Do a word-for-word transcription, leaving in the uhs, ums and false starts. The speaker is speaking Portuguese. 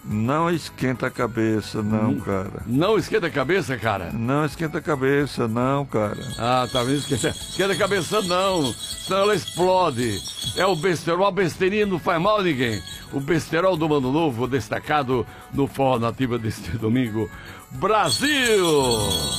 Não esquenta a cabeça, não, hum, cara. Não esquenta a cabeça, cara? Não esquenta a cabeça, não, cara. Ah, tá vendo? Esquenta, esquenta a cabeça, não. Senão ela explode. É o besterol, a besteirinha não faz mal a ninguém. O besterol do Mano Novo, destacado no Forró Nativa deste domingo. Brasil!